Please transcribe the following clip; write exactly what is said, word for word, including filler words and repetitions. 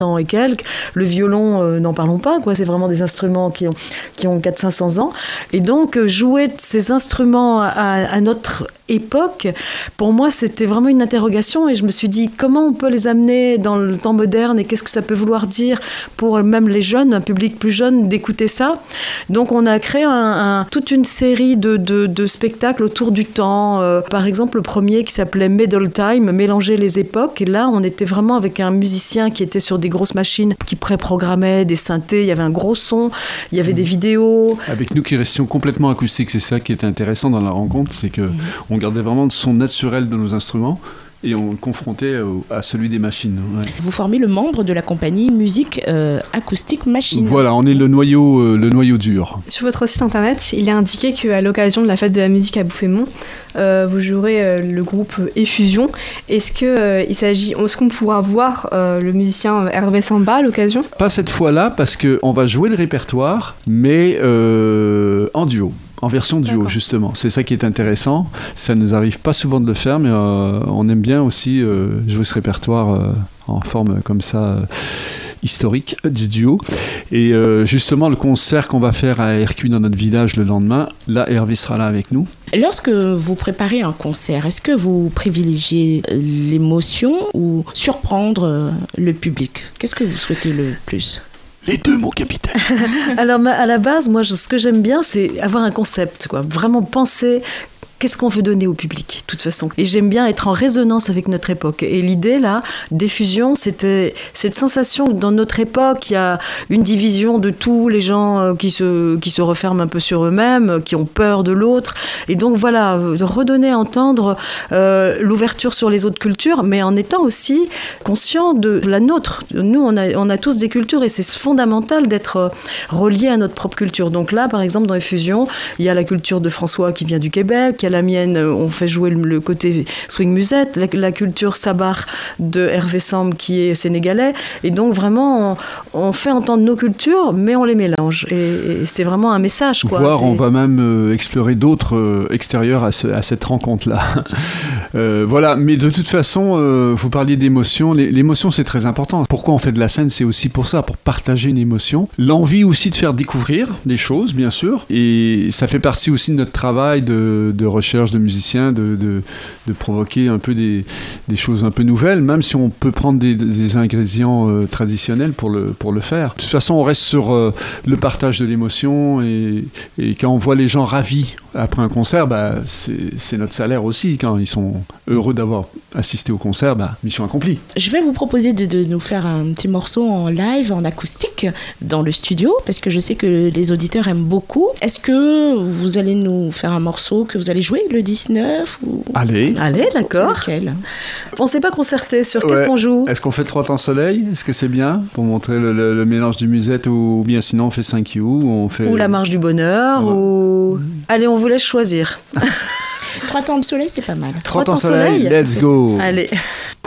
ans et quelques. Le violon, euh, n'en parlons pas, quoi. C'est vraiment des instruments qui ont, qui ont quatre cents à cinq cents ans. Et donc, euh, jouer ces instruments à, à notre époque, pour moi, c'était vraiment une interrogation. Et je me suis dit, comment on peut les amener dans le temps moderne et qu'est-ce que ça peut vouloir dire pour même les jeunes, un public plus jeune, d'écouter ça. Donc, on a créé un, un, toute une série de, de, de spectacles autour du temps. Euh, par exemple, le premier qui s'appelait Middle Time, mélanger les époques. Et là, on était vraiment avec un musicien qui était sur des grosses machines qui préprogrammaient des synthés, il y avait un gros son, il y avait mmh. des vidéos. Avec nous qui restions complètement acoustiques, c'est ça qui était intéressant dans la rencontre, c'est qu'on mmh. gardait vraiment le son naturel de nos instruments et on le confrontait à celui des machines. Ouais. Vous formez le membre de la compagnie Musique euh, Acoustique Machine. Voilà, on est le noyau, euh, le noyau dur. Sur votre site internet, il est indiqué qu'à l'occasion de la fête de la musique à Bouffémont, euh, vous jouerez euh, le groupe Effusion. Est-ce, que, euh, il s'agit, est-ce qu'on pourra voir euh, le musicien Hervé Samba à l'occasion ? Pas cette fois-là, parce qu'on va jouer le répertoire, mais euh, en duo. En version duo, D'accord. justement. C'est ça qui est intéressant. Ça ne nous arrive pas souvent de le faire, mais euh, on aime bien aussi euh, jouer ce répertoire euh, en forme comme ça, euh, historique du duo. Et euh, justement, le concert qu'on va faire à Hercule dans notre village le lendemain, là, Hervé sera là avec nous. Lorsque vous préparez un concert, est-ce que vous privilégiez l'émotion ou surprendre le public ? Qu'est-ce que vous souhaitez le plus ? Les deux, mon capitaine. Alors, à la base, moi, ce que j'aime bien, c'est avoir un concept, quoi. Vraiment penser qu'est-ce qu'on veut donner au public, de toute façon. Et j'aime bien être en résonance avec notre époque. Et l'idée, là, d'Effusion, c'était cette sensation où, dans notre époque, il y a une division de tous les gens qui se, qui se referment un peu sur eux-mêmes, qui ont peur de l'autre. Et donc, voilà, de redonner à entendre euh, l'ouverture sur les autres cultures, mais en étant aussi conscient de la nôtre. Nous, on a, on a tous des cultures et c'est fondamental d'être relié à notre propre culture. Donc là, par exemple, dans Effusion, il y a la culture de François qui vient du Québec, il y a la mienne, on fait jouer le, le côté swing musette, la, la culture sabar de Hervé Samb qui est sénégalais, et donc vraiment on, on fait entendre nos cultures mais on les mélange et, et c'est vraiment un message, quoi. Voire c'est... on va même euh, explorer d'autres euh, extérieurs à, ce, à cette rencontre là. euh, voilà, mais de toute façon euh, vous parliez d'émotion, l'émotion c'est très important. Pourquoi on fait de la scène? C'est aussi pour ça, pour partager une émotion, l'envie aussi de faire découvrir des choses bien sûr, et ça fait partie aussi de notre travail de, de recherche de musiciens, de, de, de provoquer un peu des, des choses un peu nouvelles, même si on peut prendre des, des ingrédients euh, traditionnels pour le, pour le faire. De toute façon, on reste sur euh, le partage de l'émotion et, et quand on voit les gens ravis après un concert, bah, c'est, c'est notre salaire aussi. Quand ils sont heureux d'avoir assisté au concert, bah, mission accomplie. Je vais vous proposer de, de nous faire un petit morceau en live, en acoustique, dans le studio, parce que je sais que les auditeurs aiment beaucoup. Est-ce que vous allez nous faire un morceau que vous allez jouer le dix-neuf ou... Allez. Allez, d'accord. Lequel ? On ne s'est pas concerté sur ouais. Qu'est-ce qu'on joue. Est-ce qu'on fait trois temps soleil ? Est-ce que c'est bien pour montrer le, le, le mélange du musette, ou bien sinon on fait cinq you ou on fait... Ou la marche du bonheur, ouais. ou... Allez, on vous laisse choisir. Trois temps de soleil, c'est pas mal. Trois temps soleil, let's go. Allez.